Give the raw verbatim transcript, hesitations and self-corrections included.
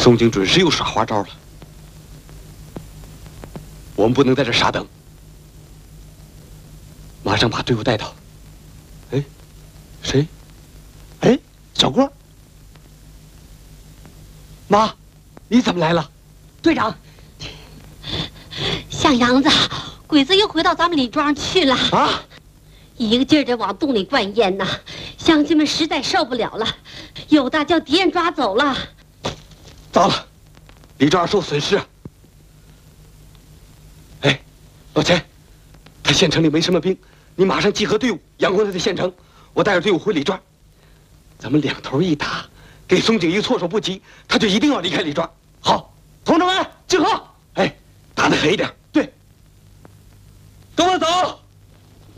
宋景准是又耍花招了，我们不能在这傻等，马上把队伍带到。哎，谁？哎，小郭。妈，你怎么来了？ 队长，向阳子，鬼子又回到咱们李庄去了啊！一个劲儿的往洞里灌烟呐，乡亲们实在受不了了，有的叫敌人抓走了。 糟了，李庄受损失啊！哎，老钱，他县城里没什么兵，你马上集合队伍，杨光他在县城，我带着队伍回李庄，咱们两头一打，给松井一个措手不及，他就一定要离开李庄。好，同志们集合！哎，打得狠一点。对，跟我走。